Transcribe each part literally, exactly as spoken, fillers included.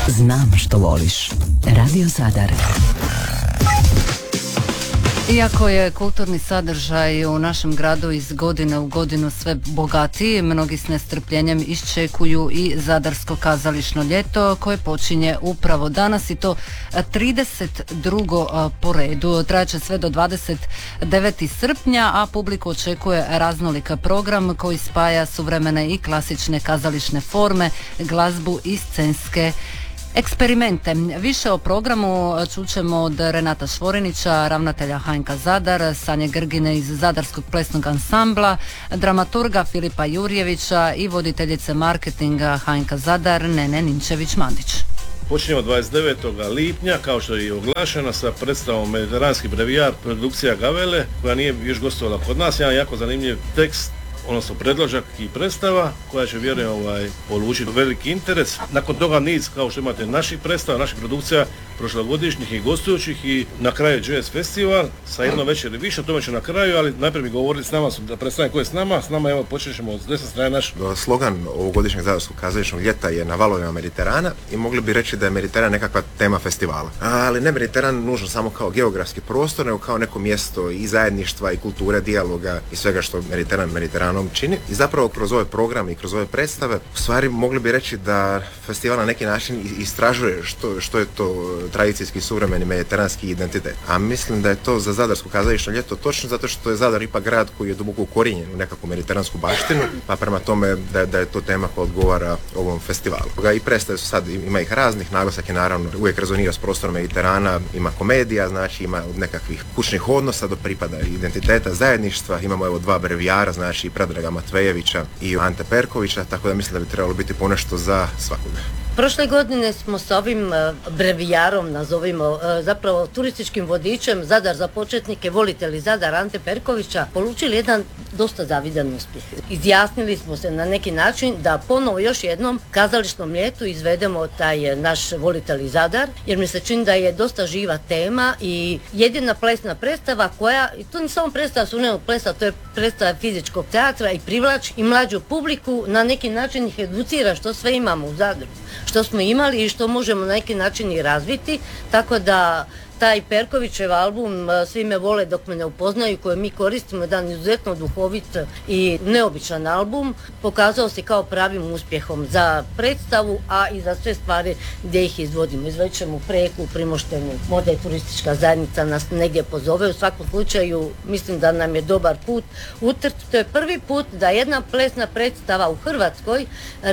Znam što voliš. Radio Zadar. Iako je kulturni sadržaj u našem gradu iz godine u godinu sve bogatiji, mnogi s nestrpljenjem iščekuju i Zadarsko kazališno ljeto koje počinje upravo danas i to trideset drugo po redu. Trajaće sve do dvadeset devetog srpnja, a publiku očekuje raznolika program koji spaja suvremene i klasične kazališne forme, glazbu i scenske eksperimente. Više o programu čućemo od Renata Švorinića, ravnatelja H N K Zadar, Sanje Grgine iz Zadarskog plesnog ansambla, dramaturga Filipa Jurjevića i voditeljice marketinga H N K Zadar Nene Ninčević-Mandić. Počinjemo dvadeset devetog lipnja, kao što je i oglašeno, sa predstavom Mediteranski brevijar, produkcija Gavele, koja nije još gostovala kod nas. Jedan jako zanimljiv tekst, odnosno predložak i predstava koja će, vjerujem, ovaj, polučiti veliki interes. Nakon toga niz, kao što imate, naših predstava, naših produkcija prošlogodišnjih i gostujućih, i na kraju Jazz Festival sa jednom večeri više, o tome će na kraju, ali najprije bi govorili s nama, da predstavim ko je s nama. S nama, evo, počet ćemo s desne strane naš. Slogan ovogodišnjeg Zadarskog kazališnog ljeta je Na valovima Mediterana i mogli bi reći da je Mediteran nekakva tema festivala. Ali ne Mediteran nužno samo kao geografski prostor, nego kao neko mjesto i zajedništva i kulture, dijaloga i svega što Mediteran Mediteranom čini. I zapravo kroz ove programe i kroz ove predstave u stvari mogli bi reći da festival na neki način istražuje što, što je to tradicijski suvremeni mediteranski identitet. A mislim da je to za Zadarsko kazališno ljeto točno zato što je Zadar ipak grad koji je duboko ukorijenjen u nekakvu mediteransku baštinu, pa prema tome da, da je to tema koja odgovara ovom festivalu. I predstave su sad, ima ih raznih, naglasak je naravno uvijek rezonira s prostorom Mediterana, ima komedija, znači ima od nekakvih kućnih odnosa do pripada identiteta, zajedništva, imamo evo dva brevijara, znači Predraga Matvejevića i Ante Perkovića, tako da mislim da bi trebalo biti ponešto za svakoga. Prošle godine smo s ovim brevijarom, nazovimo, zapravo turističkim vodičem Zadar za početnike, volitelji Zadar Ante Perkovića, polučili jedan dosta zavidan uspjeh. Izjasnili smo se na neki način da ponovo još jednom kazališnom ljetu izvedemo taj naš volitelji Zadar, jer mi se čini da je dosta živa tema i jedina plesna predstava koja, i to nije samo predstava suvremenog plesa, to je predstava fizičkog teatra i privlači i mlađu publiku, na neki način ih educira što sve imamo u Zadru, što smo imali i što možemo na neki način i razviti, tako da taj Perkovićev album Svi me vole dok me ne upoznaju, koje mi koristimo, jedan izuzetno duhovit i neobičan album, pokazao se kao pravim uspjehom za predstavu, a i za sve stvari gdje ih izvodimo. Izvedit ćemo u Preku, u Primoštenu, možda i turistička zajednica nas negdje pozove. U svakom slučaju mislim da nam je dobar put utrt. To je prvi put da jedna plesna predstava u Hrvatskoj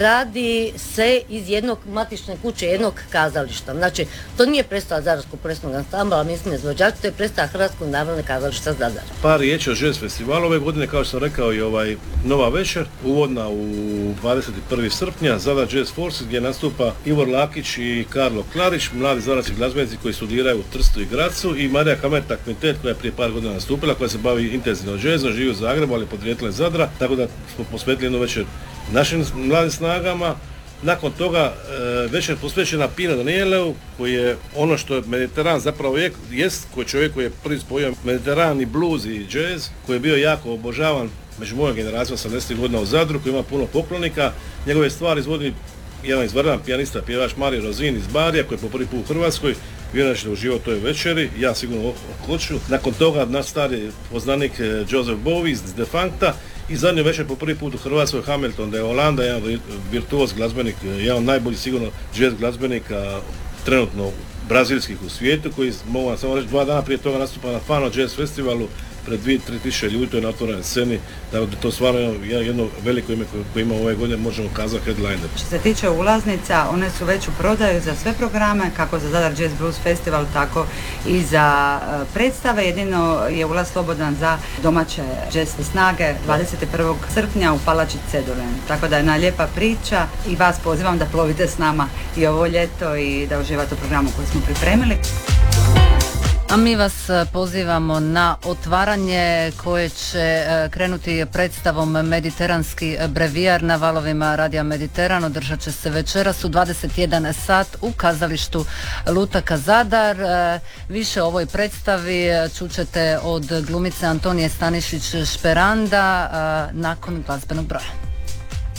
radi se iz jednog matične kuće, jednog kazališta. Znači, to nije predstava Zadarskog plesnog ansambla, mislim izvođač, to je predstava Hrvatskog narodnog kazališta Zadar. Par riječi o Jazz Festivalu ove godine, kao što sam rekao, i ovaj nova večer, uvodna u dvadeset prvog srpnja, Zadar Jazz Force, gdje nastupa Ivor Lakić i Karlo Klarić, mladi zadarski glazbenici koji studiraju u Trstu i Gracu, i Marija Kameta Kvintet, koja je prije par godina nastupila, koja se bavi intenzivno jazzom, živi u Zagrebu, ali podrijetla iz Zadra, tako da smo posvetili jednu večer našim mladim snagama. Nakon toga večer posvećena Pino Danieleu, koji je ono što Mediteran zapravo je, jest, koji čovjek koji je prvi spojio Mediteran i blues i jazz, koji je bio jako obožavan među mojom generacijom osamdesetih godina u Zadru, koji ima puno poklonika. Njegove stvari izvodi jedan izvrdan pijanista, pjevač Mario Rozin iz Barija, koji je po prvi put u Hrvatskoj. Vjerujem da ćete uživati u toj večeri, ja sigurno hoću. Nakon toga naš stari poznanik Joseph Bowie iz Defuncta, i zadnju večer po prvi put u Hrvatskoj Hamilton de Holanda, jedan virtuoz glazbenik, jedan od najboljih sigurno jazz glazbenika trenutno brazilskih u svijetu, koji, mogu vam samo reći, dva dana prije toga nastupa na Fano Jazz Festivalu pred dvije do tri tisuće ljudi, to je na otvorenoj sceni, da to stvarno je jedno veliko ime koje ima ove godine, možemo kazati headliner. Što se tiče ulaznica, one su već u prodaju za sve programe, kako za Zadar Jazz Blues Festival, tako i za predstave. Jedino je ulaz slobodan za domaće jazz snage dvadeset prvog srpnja u Palači Ceduren. Tako da je jedna lijepa priča i vas pozivam da plovite s nama i ovo ljeto i da uživate u programu koji smo pripremili. A mi vas pozivamo na otvaranje koje će krenuti predstavom Mediteranski brevijar na valovima Radija Mediteran. Održat će se večeras u dvadeset jedan sat u kazalištu Lutaka Zadar. Više o ovoj predstavi čućete od glumice Antonije Stanišić Šperanda nakon glazbenog broja.